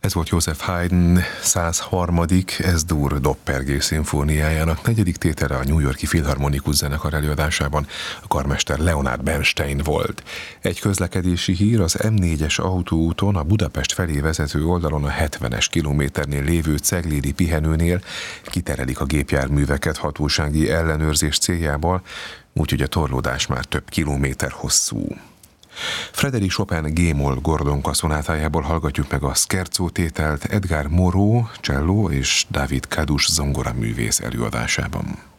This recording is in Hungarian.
Ez volt Joseph Haydn 103. Es-dur Doppergé szimfóniájának negyedik tétele a New York-i Filharmonikus Zenekar előadásában. A karmester Leonard Bernstein volt. Egy közlekedési hír: az M4-es autóúton a Budapest felé vezető oldalon a 70-es kilométernél lévő Ceglédi pihenőnél kiterelik a gépjárműveket hatósági ellenőrzés céljából, úgyhogy a torlódás már több kilométer hosszú. Frédéric Chopin G-moll Gordonka szonátájából hallgatjuk meg a Scherzo tételt Edgar Moreau cello és David Kadush zongoraművész előadásában.